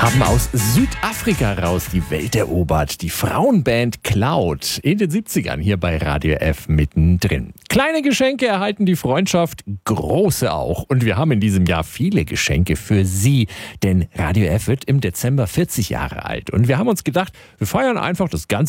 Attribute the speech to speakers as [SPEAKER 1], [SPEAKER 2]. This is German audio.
[SPEAKER 1] Haben aus Südafrika raus die Welt erobert. Die Frauenband Cloud in den 70ern hier bei Radio F mittendrin. Kleine Geschenke erhalten die Freundschaft, große auch. Und wir haben in diesem Jahr viele Geschenke für Sie. Denn Radio F wird im Dezember 40 Jahre alt. Und wir haben uns gedacht, wir feiern einfach das ganze